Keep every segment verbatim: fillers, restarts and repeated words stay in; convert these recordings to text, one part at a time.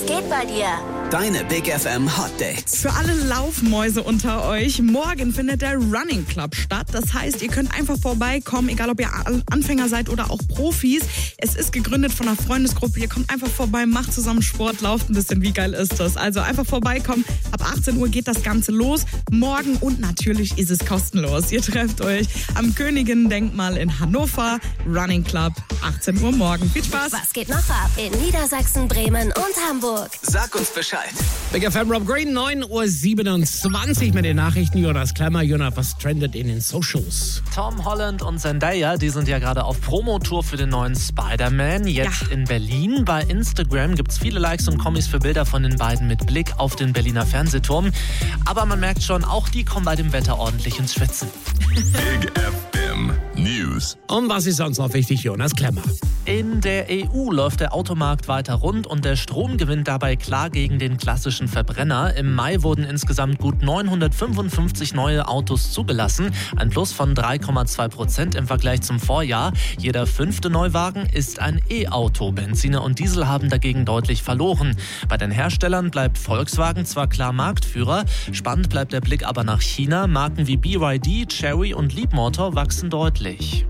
geht bei dir? Deine Big F M Hot Dates. Für alle Laufmäuse unter euch, morgen findet der Running Club statt. Das heißt, ihr könnt einfach vorbeikommen, egal ob ihr Anfänger seid oder auch Profis. Es ist gegründet von einer Freundesgruppe. Ihr kommt einfach vorbei, macht zusammen Sport, lauft ein bisschen. Wie geil ist das? Also einfach vorbeikommen. Ab achtzehn Uhr geht das Ganze los. Morgen und natürlich ist es kostenlos. Ihr trefft euch am Königin-Denkmal in Hannover. Running Club, achtzehn Uhr morgen. Viel Spaß. Was geht noch ab in Niedersachsen, Bremen und Hamburg? Sag uns Bescheid. Big F M Rob Green, neun Uhr siebenundzwanzig mit den Nachrichten. Jonas Klemmer, Jonas, was trendet in den Socials? Tom Holland und Zendaya, die sind ja gerade auf Promotour für den neuen Spider-Man. Jetzt ja. in Berlin. Bei Instagram gibt es viele Likes und Kommis für Bilder von den beiden mit Blick auf den Berliner Fernsehturm. Aber man merkt schon, auch die kommen bei dem Wetter ordentlich ins Schwitzen. Big F M News. Und was ist sonst noch wichtig, Jonas Klemmer? In der E U läuft der Automarkt weiter rund und der Strom gewinnt dabei klar gegen den klassischen Verbrenner. Im Mai wurden insgesamt gut neunhundertfünfundfünfzig neue Autos zugelassen, ein Plus von drei Komma zwei Prozent im Vergleich zum Vorjahr. Jeder fünfte Neuwagen ist ein E-Auto. Benziner und Diesel haben dagegen deutlich verloren. Bei den Herstellern bleibt Volkswagen zwar klar Marktführer, spannend bleibt der Blick aber nach China. Marken wie B Y D, Chery und Leapmotor wachsen deutlich.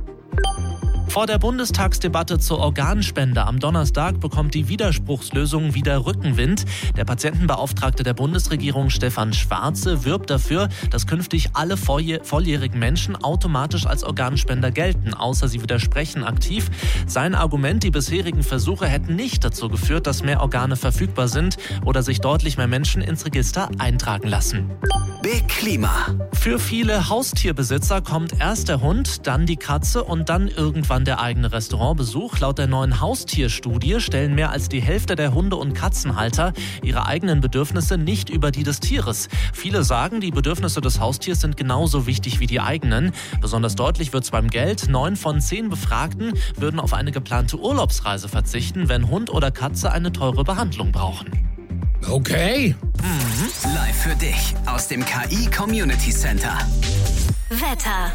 Vor der Bundestagsdebatte zur Organspende am Donnerstag bekommt die Widerspruchslösung wieder Rückenwind. Der Patientenbeauftragte der Bundesregierung Stefan Schwarze wirbt dafür, dass künftig alle volljährigen Menschen automatisch als Organspender gelten, außer sie widersprechen aktiv. Sein Argument, die bisherigen Versuche hätten nicht dazu geführt, dass mehr Organe verfügbar sind oder sich deutlich mehr Menschen ins Register eintragen lassen. Big Klima. Für viele Haustierbesitzer kommt erst der Hund, dann die Katze und dann irgendwann der eigene Restaurantbesuch. Laut der neuen Haustierstudie stellen mehr als die Hälfte der Hunde- und Katzenhalter ihre eigenen Bedürfnisse nicht über die des Tieres. Viele sagen, die Bedürfnisse des Haustiers sind genauso wichtig wie die eigenen. Besonders deutlich wird's beim Geld. Neun von zehn Befragten würden auf eine geplante Urlaubsreise verzichten, wenn Hund oder Katze eine teure Behandlung brauchen. Okay. Mhm. Live für dich aus dem K I Community Center. Wetter.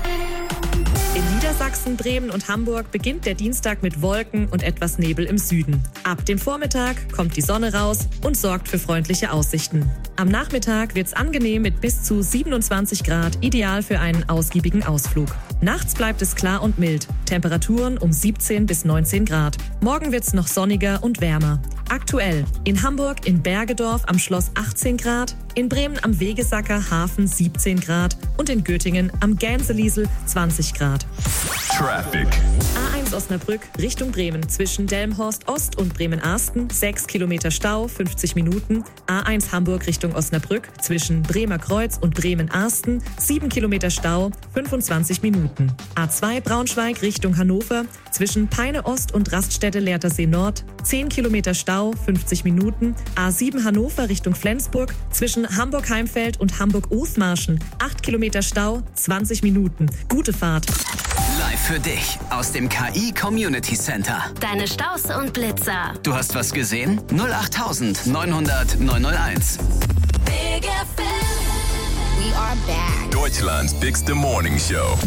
In Niedersachsen, Bremen und Hamburg beginnt der Dienstag mit Wolken und etwas Nebel im Süden. Ab dem Vormittag kommt die Sonne raus und sorgt für freundliche Aussichten. Am Nachmittag wird's angenehm mit bis zu siebenundzwanzig Grad, ideal für einen ausgiebigen Ausflug. Nachts bleibt es klar und mild, Temperaturen um siebzehn bis neunzehn Grad. Morgen wird's noch sonniger und wärmer. Aktuell in Hamburg in Bergedorf am Schloss achtzehn Grad, in Bremen am Wegesacker Hafen siebzehn Grad und in Göttingen am Gänseliesel zwanzig Grad. Traffic. A eins Osnabrück Richtung Bremen zwischen Delmenhorst Ost und Bremen-Arsten sechs Kilometer Stau, fünfzig Minuten. A eins Hamburg Richtung Osnabrück zwischen Bremer Kreuz und Bremen-Arsten sieben Kilometer Stau, fünfundzwanzig Minuten. A zwei Braunschweig Richtung Hannover zwischen Peine Ost und Raststätte Lehrtersee Nord zehn Kilometer Stau, fünfzig Minuten. A sieben Hannover Richtung Flensburg zwischen Hamburg-Heimfeld und Hamburg-Othmarschen acht Kilometer Stau, zwanzig Minuten. Gute Fahrt. Live für dich aus dem K I Community Center. Deine Staus und Blitzer. Du hast was gesehen? null acht neunhundert neunhunderteins. Big F M. We are back. Deutschland's Bigste Morning Show.